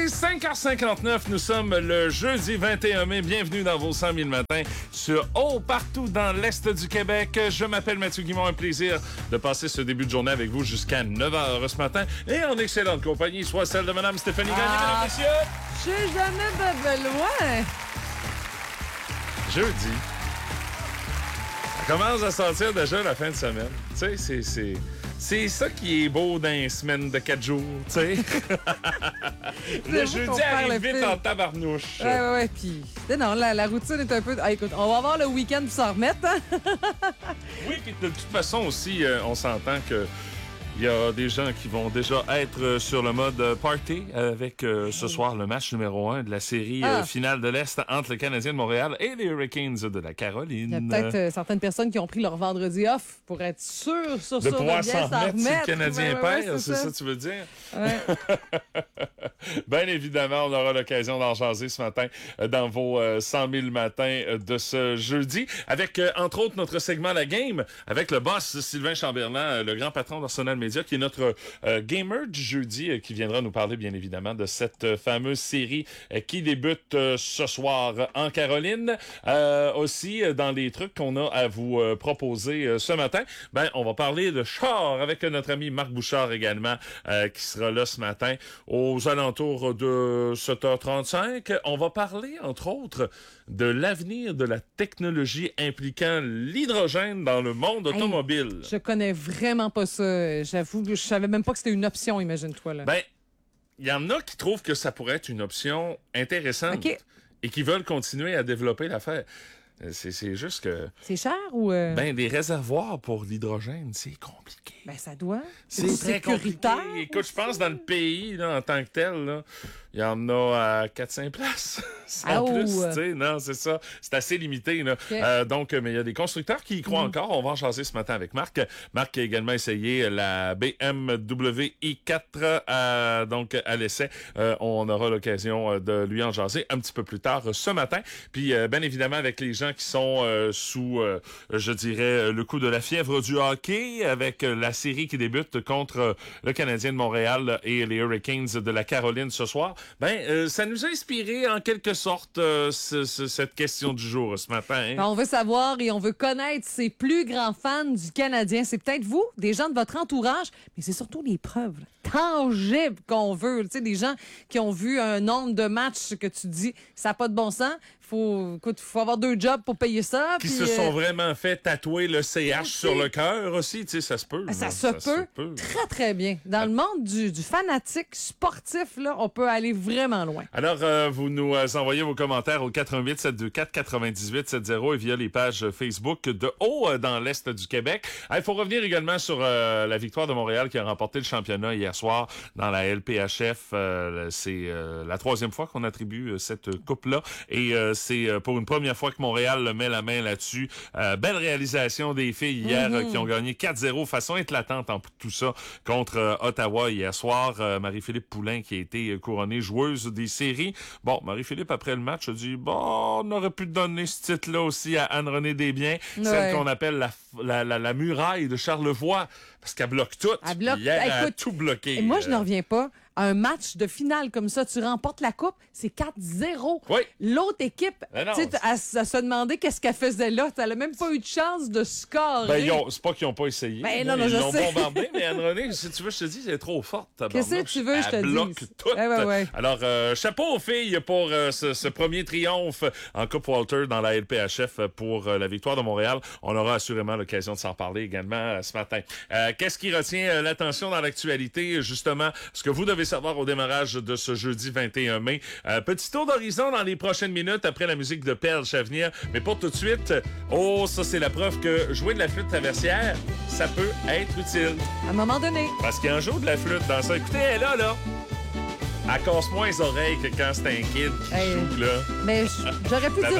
5h59, nous sommes le jeudi 21 mai. Bienvenue dans vos 100 000 matins sur partout dans l'Est du Québec. Je m'appelle Mathieu Guimond, un plaisir de passer ce début de journée avec vous jusqu'à 9h ce matin. Et en excellente compagnie, soit celle de Mme Stéphanie Gagné, mesdames et messieurs. Je suis jamais besoin. Jeudi. Ça commence à sentir déjà la fin de semaine. Tu sais, c'est ça qui est beau dans une semaine de 4 jours, tu sais. Le jeudi arrive vite en tabarnouche. Ouais. Puis, non, la routine est un peu... Ah, écoute, on va avoir le week-end pour s'en remettre. Hein? Oui, puis de toute façon aussi, on s'entend que il y a des gens qui vont déjà être sur le mode party avec ce soir le match numéro 1 de la série finale de l'Est entre le Canadien de Montréal et les Hurricanes de la Caroline. Il y a peut-être certaines personnes qui ont pris leur vendredi off pour être sûrs sur de ça. pouvoir s'en remettre si le Canadien perd, c'est ça que tu veux dire? Ouais. Bien évidemment, on aura l'occasion d'en jaser ce matin dans vos 100 000 matins de ce jeudi avec, entre autres, notre segment La Game avec le boss Sylvain Chamberlain, le grand patron d'Arsenal Media, qui est notre gamer du jeudi, qui viendra nous parler, bien évidemment, de cette fameuse série qui débute ce soir en Caroline. Aussi, dans les trucs qu'on a à vous proposer ce matin, on va parler de char avec notre ami Marc Bouchard également, qui sera là ce matin aux alentours de 7h35. On va parler, entre autres, de l'avenir de la technologie impliquant l'hydrogène dans le monde automobile. Je connais vraiment pas ça. J'avoue que je savais même pas que c'était une option, imagine-toi. Là. Il y en a qui trouvent que ça pourrait être une option intéressante et qui veulent continuer à développer l'affaire. C'est juste que... C'est cher ou... des réservoirs pour l'hydrogène, c'est compliqué. Ça doit. C'est sécuritaire. Écoute, je pense dans le pays, là, en tant que tel, là, il y en a à 4-5 places. Sans plus, tu sais. Non, c'est ça. C'est assez limité, là. Okay. Mais il y a des constructeurs qui y croient encore. On va en jaser ce matin avec Marc. Marc a également essayé la BMW i4, à l'essai. On aura l'occasion de lui en jaser un petit peu plus tard ce matin. Puis, bien évidemment, avec les gens qui sont sous, je dirais, le coup de la fièvre du hockey, avec la série qui débute contre le Canadien de Montréal et les Hurricanes de la Caroline ce soir, ça nous a inspiré en quelque sorte cette question du jour ce matin. Hein? On veut savoir et on veut connaître ces plus grands fans du Canadien. C'est peut-être vous, des gens de votre entourage, mais c'est surtout les preuves tangibles qu'on veut. Tu sais, des gens qui ont vu un nombre de matchs que tu dis, ça n'a pas de bon sens. Faut avoir 2 jobs pour payer ça. Qui se sont vraiment fait tatouer le CH sur le cœur aussi, tu sais, ça se peut. Ça se peut très, très bien. Dans le monde du fanatique sportif, là, on peut aller vraiment loin. Alors, vous nous envoyez vos commentaires au 88 724 98 70 et via les pages Facebook de Haut dans l'Est du Québec. Il faut revenir également sur la victoire de Montréal qui a remporté le championnat hier soir dans la LPHF. C'est la 3e fois qu'on attribue cette coupe-là et c'est pour une première fois que Montréal met la main là-dessus. Belle réalisation des filles hier qui ont gagné 4-0 façon éclatante en tout ça contre Ottawa hier soir. Marie-Philippe Poulain qui a été couronnée joueuse des séries. Bon, Marie-Philippe après le match a dit on aurait pu donner ce titre-là aussi à Anne-Renée Desbiens, celle qu'on appelle la muraille de Charlevoix parce qu'elle bloque tout. Hier, elle a tout bloqué. Et moi, je ne reviens pas. Un match de finale comme ça, tu remportes la coupe, c'est 4-0. Oui. L'autre équipe, elle se demandait qu'est-ce qu'elle faisait là. Elle n'a même pas eu de chance de scorer. C'est pas qu'ils n'ont pas essayé. Ils l'ont bombardé, mais Anne-Renée, si tu veux, je te dis, elle est trop forte. Qu'est-ce que tu veux, je te dis? Elle bloque tout. Alors, chapeau aux filles pour ce premier triomphe en Coupe Walter dans la LPHF pour la victoire de Montréal. On aura assurément l'occasion de s'en parler également ce matin. Qu'est-ce qui retient l'attention dans l'actualité, justement? Ce que vous devez savoir au démarrage de ce jeudi 21 mai. Petit tour d'horizon dans les prochaines minutes après la musique de Perle Chavenir. Mais pour tout de suite, ça c'est la preuve que jouer de la flûte traversière, ça peut être utile. À un moment donné. Parce qu'il y a un jour de la flûte dans ça. Écoutez, elle est là. Elle casse moins les oreilles que quand c'est un kid qui joue, là. Mais j'aurais pu dire